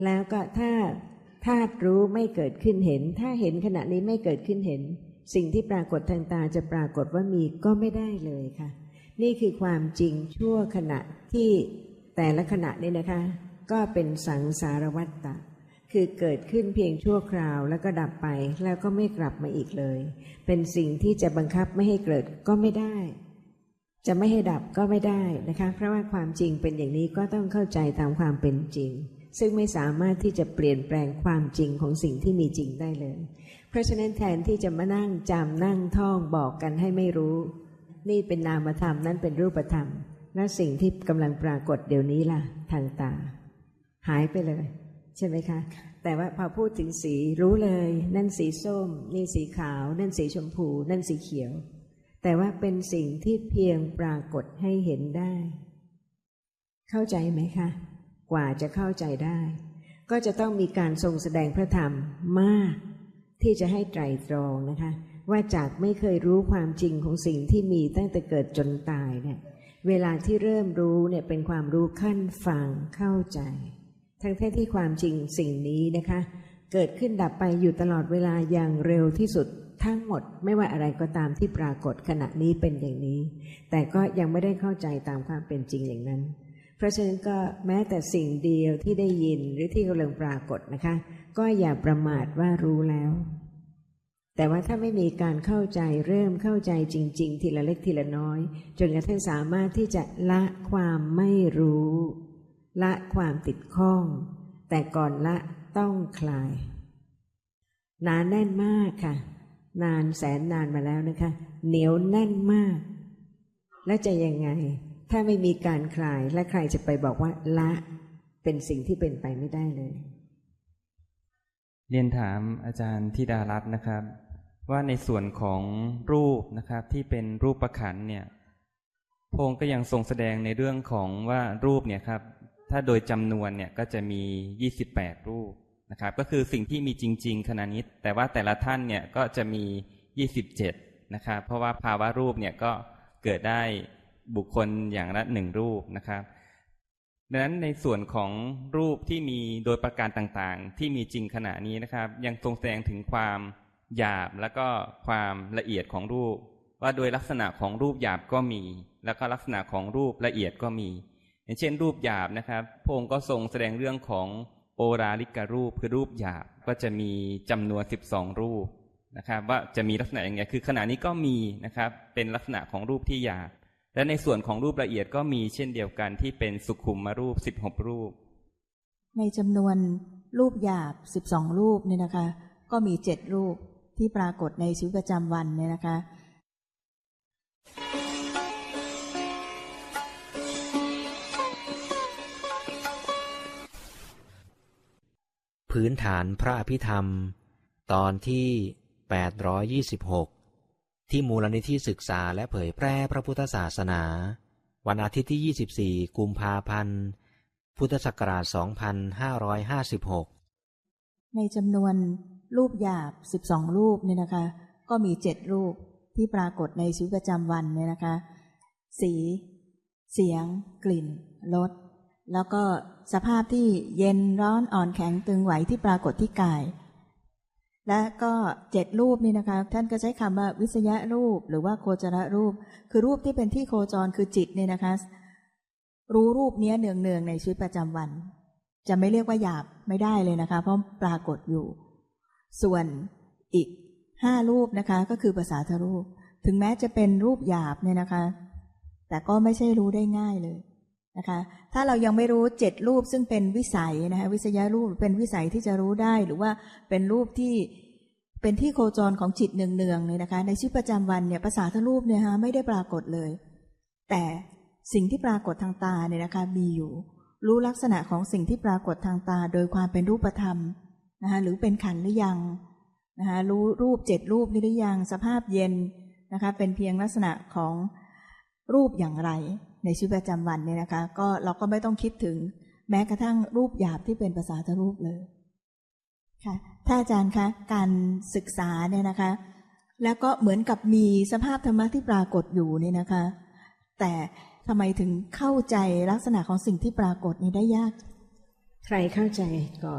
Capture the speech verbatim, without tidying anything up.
แล้วก็ถ้าธาตุรู้ไม่เกิดขึ้นเห็นถ้าเห็นขณะนี้ไม่เกิดขึ้นเห็นสิ่งที่ปรากฏทางตาจะปรากฏว่ามีก็ไม่ได้เลยค่ะนี่คือความจริงชั่วขณะที่แต่ละขณะนี้นะคะก็เป็นสังสารวัฏฏะคือเกิดขึ้นเพียงชั่วคราวแล้วก็ดับไปแล้วก็ไม่กลับมาอีกเลยเป็นสิ่งที่จะบังคับไม่ให้เกิดก็ไม่ได้จะไม่ให้ดับก็ไม่ได้นะคะเพราะว่าความจริงเป็นอย่างนี้ก็ต้องเข้าใจตามความเป็นจริงซึ่งไม่สามารถที่จะเปลี่ยนแปลงความจริงของสิ่งที่มีจริงได้เลยเพราะฉะนั้นแทนที่จะมานั่งจำนั่งท่องบอกกันให้ไม่รู้นี่เป็นนามธรรมนั่นเป็นรูปธรรมและสิ่งที่กำลังปรากฏเดี๋ยวนี้ล่ะทางตาหายไปเลยใช่ไหมคะแต่ว่าพอพูดถึงสีรู้เลยนั่นสีส้มนี่สีขาวนั่นสีชมพูนั่นสีเขียวแต่ว่าเป็นสิ่งที่เพียงปรากฏให้เห็นได้เข้าใจไหมคะกว่าจะเข้าใจได้ก็จะต้องมีการทรงแสดงพระธรรมมากที่จะให้ไตรตรองนะคะว่าจากไม่เคยรู้ความจริงของสิ่งที่มีตั้งแต่เกิดจนตายเนี่ยเวลาที่เริ่มรู้เนี่ยเป็นความรู้ขั้นฟังเข้าใจทั้งแท้ที่ความจริงสิ่งนี้นะคะเกิดขึ้นดับไปอยู่ตลอดเวลาอย่างเร็วที่สุดทั้งหมดไม่ว่าอะไรก็ตามที่ปรากฏขณะนี้เป็นอย่างนี้แต่ก็ยังไม่ได้เข้าใจตามความเป็นจริงอย่างนั้นเพราะฉะนั้นก็แม้แต่สิ่งเดียวที่ได้ยินหรือที่กำลังปรากฏนะคะก็อย่าประมาทว่ารู้แล้วแต่ว่าถ้าไม่มีการเข้าใจเริ่มเข้าใจจริงๆทีละเล็กทีละน้อยจนกระทั่งสามารถที่จะละความไม่รู้ละความติดข้องแต่ก่อนละต้องคลายหนาแน่นมากค่ะนานแสนนานมาแล้วนะคะเหนียวแน่นมากแล้วจะยังไงถ้าไม่มีการคลายและใครจะไปบอกว่าละเป็นสิ่งที่เป็นไปไม่ได้เลยเรียนถามอาจารย์ธิดารัตน์นะครับว่าในส่วนของรูปนะครับที่เป็นรูปขันธ์เนี่ยพระองค์ก็ยังทรงแสดงในเรื่องของว่ารูปเนี่ยครับถ้าโดยจำนวนเนี่ยก็จะมียี่สิบแปดรูปนะครับก็คือสิ่งที่มีจริงๆขณะนี้แต่ว่าแต่ละท่านเนี่ยก็จะมียี่สิบเจ็ดนะครับเพราะว่าภาวะรูปเนี่ยก็เกิดได้บุคคลอย่างละหนึ่งรูปนะครับดังนั้นในส่วนของรูปที่มีโดยประการต่างๆที่มีจริงขณะนี้นะครับยังทรงแสดงถึงความหยาบแล้วก็ความละเอียดของรูปว่าโดยลักษณะของรูปหยาบก็มีแล้วก็ลักษณะของรูปละเอียดก็มีอย่างเช่นรูปหยาบนะครับพระองค์ก็ทรงแสดงเรื่องของโอราลิกรูปคือรูปหยาบก็จะมีจำนวนสิบสองรูปนะครับว่าจะมีลักษณะอย่างไรคือขณะนี้ก็มีนะครับเป็นลักษณะของรูปที่หยาบและในส่วนของรูปละเอียดก็มีเช่นเดียวกันที่เป็นสุขุมรูปสิบหกรูปในจำนวนรูปหยาบสิบสองรูปเนี่ยนะคะก็มีเจ็ดรูปที่ปรากฏในชีวิตประจำวันเนี่ยนะคะพื้นฐานพระอภิธรรมตอนที่แปดร้อยยี่สิบหกที่มูลนิธิศึกษาและเผยแพร่พระพุทธศาสนาวันอาทิตย์ที่ยี่สิบสี่กุมภาพันธ์พุทธศักราชสองพันห้าร้อยห้าสิบหกในจำนวนรูปหยาบสิบสองรูปเนี่ยนะคะก็มีเจ็ดรูปที่ปรากฏในชีวิตประจำวันเนี่ยนะคะสีเสียงกลิ่นรสแล้วก็สภาพที่เย็นร้อนอ่อนแข็งตึงไหวที่ปรากฏที่กายและก็เจ็ดรูปนี่นะคะท่านก็ใช้คำว่าวิสยรูปหรือว่าโคจรรูปคือรูปที่เป็นที่โคจรคือจิตเนี่ยนะคะรู้รูปนี้เนืองๆในชีวิตประจำวันจะไม่เรียกว่าหยาบไม่ได้เลยนะคะเพราะปรากฏอยู่ส่วนอีกห้ารูปนะคะก็คือภาษาทรูปถึงแม้จะเป็นรูปหยาบเนี่ยนะคะแต่ก็ไม่ใช่รู้ได้ง่ายเลยนะคะถ้าเรายังไม่รู้เจ็ดรูปซึ่งเป็นวิสัยนะคะวิสยรูปเป็นวิสัยที่จะรู้ได้หรือว่าเป็นรูปที่เป็นที่โคจรของจิตเนืองๆเนี่ยนะคะในชีวิตประจำวันเนี่ยภาษาทรูปเนี่ยฮะไม่ได้ปรากฏเลยแต่สิ่งที่ปรากฏทางตาเนี่ยนะคะมีอยู่รู้ลักษณะของสิ่งที่ปรากฏทางตาโดยความเป็นรูปธรรมนะคะหรือเป็นขันธ์หรือยังนะคะรู้รูปเจ็ดรูปนี้หรือยังสภาพเย็นนะคะเป็นเพียงลักษณะของรูปอย่างไรในชีวิตประจำวันเนี่ยนะคะก็เราก็ไม่ต้องคิดถึงแม้กระทั่งรูปหยาบที่เป็นภาษาทรูปเลยค่ะท่านอาจารย์คะการศึกษาเนี่ยนะคะแล้วก็เหมือนกับมีสภาพธรรมะที่ปรากฏอยู่เนี่ยนะคะแต่ทำไมถึงเข้าใจลักษณะของสิ่งที่ปรากฏนี้ได้ยากใครเข้าใจก่อน